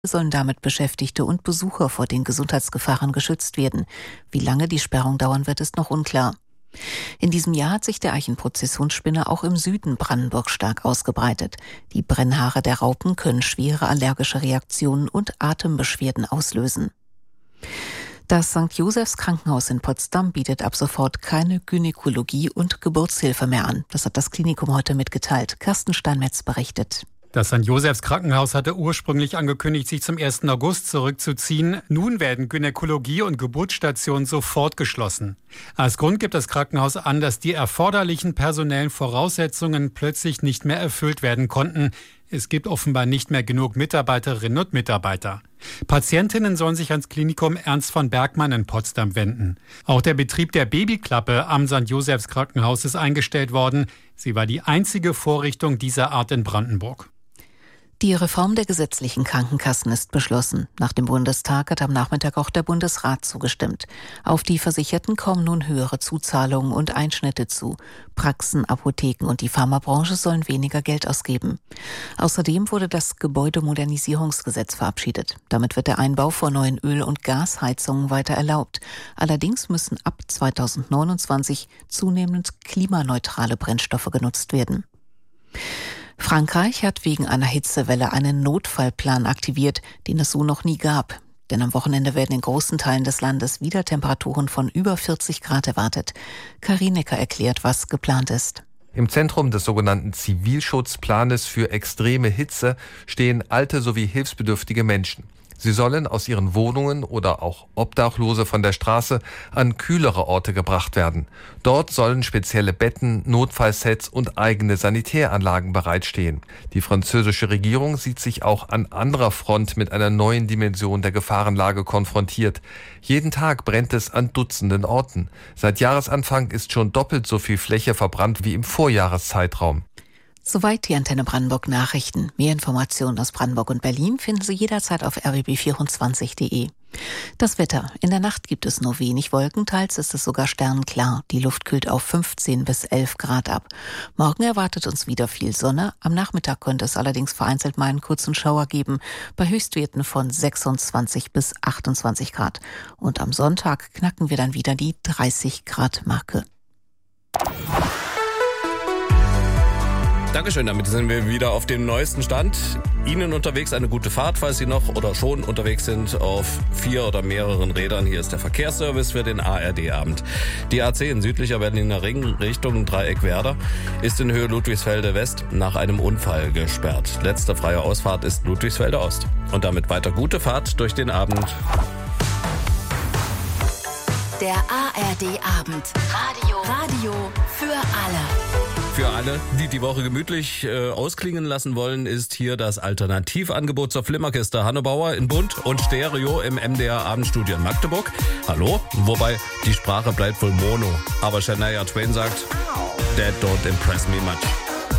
sollen damit Beschäftigte und Besucher vor den Gesundheitsgefahren geschützt werden. Wie lange die Sperrung dauern wird, ist noch unklar. In diesem Jahr hat sich der Eichenprozessionsspinne auch im Süden Brandenburgs stark ausgebreitet. Die Brennhaare der Raupen können schwere allergische Reaktionen und Atembeschwerden auslösen. Das St. Josephs Krankenhaus in Potsdam bietet ab sofort keine Gynäkologie und Geburtshilfe mehr an. Das hat das Klinikum heute mitgeteilt. Carsten Steinmetz berichtet. Das St. Josephs Krankenhaus hatte ursprünglich angekündigt, sich zum 1. August zurückzuziehen. Nun werden Gynäkologie und Geburtsstationen sofort geschlossen. Als Grund gibt das Krankenhaus an, dass die erforderlichen personellen Voraussetzungen plötzlich nicht mehr erfüllt werden konnten. Es gibt offenbar nicht mehr genug Mitarbeiterinnen und Mitarbeiter. Patientinnen sollen sich ans Klinikum Ernst von Bergmann in Potsdam wenden. Auch der Betrieb der Babyklappe am St. Josephs Krankenhaus ist eingestellt worden. Sie war die einzige Vorrichtung dieser Art in Brandenburg. Die Reform der gesetzlichen Krankenkassen ist beschlossen. Nach dem Bundestag hat am Nachmittag auch der Bundesrat zugestimmt. Auf die Versicherten kommen nun höhere Zuzahlungen und Einschnitte zu. Praxen, Apotheken und die Pharmabranche sollen weniger Geld ausgeben. Außerdem wurde das Gebäudemodernisierungsgesetz verabschiedet. Damit wird der Einbau von neuen Öl- und Gasheizungen weiter erlaubt. Allerdings müssen ab 2029 zunehmend klimaneutrale Brennstoffe genutzt werden. Frankreich hat wegen einer Hitzewelle einen Notfallplan aktiviert, den es so noch nie gab. Denn am Wochenende werden in großen Teilen des Landes wieder Temperaturen von über 40 Grad erwartet. Karin Necker erklärt, was geplant ist. Im Zentrum des sogenannten Zivilschutzplanes für extreme Hitze stehen alte sowie hilfsbedürftige Menschen. Sie sollen aus ihren Wohnungen oder auch Obdachlose von der Straße an kühlere Orte gebracht werden. Dort sollen spezielle Betten, Notfallsets und eigene Sanitäranlagen bereitstehen. Die französische Regierung sieht sich auch an anderer Front mit einer neuen Dimension der Gefahrenlage konfrontiert. Jeden Tag brennt es an Dutzenden Orten. Seit Jahresanfang ist schon doppelt so viel Fläche verbrannt wie im Vorjahreszeitraum. Soweit die Antenne Brandenburg Nachrichten. Mehr Informationen aus Brandenburg und Berlin finden Sie jederzeit auf rbb24.de. Das Wetter. In der Nacht gibt es nur wenig Wolken, teils ist es sogar sternklar. Die Luft kühlt auf 15 bis 11 Grad ab. Morgen erwartet uns wieder viel Sonne. Am Nachmittag könnte es allerdings vereinzelt mal einen kurzen Schauer geben, bei Höchstwerten von 26 bis 28 Grad. Und am Sonntag knacken wir dann wieder die 30 Grad Marke. Dankeschön, damit sind wir wieder auf dem neuesten Stand. Ihnen unterwegs eine gute Fahrt, falls Sie noch oder schon unterwegs sind auf 4 oder mehreren Rädern. Hier ist der Verkehrsservice für den ARD-Abend. Die A10 südlicher Berliner Ring Richtung Dreieck-Werder ist in Höhe Ludwigsfelde West nach einem Unfall gesperrt. Letzte freie Ausfahrt ist Ludwigsfelde Ost. Und damit weiter gute Fahrt durch den Abend. Der ARD-Abend. Radio für alle. Für alle, die die Woche gemütlich ausklingen lassen wollen, ist hier das Alternativangebot zur Flimmerkiste. Hanne Bauer in Bunt und Stereo im MDR Abendstudio in Magdeburg. Hallo? Wobei, die Sprache bleibt wohl Mono. Aber Shania Twain sagt, That don't impress me much.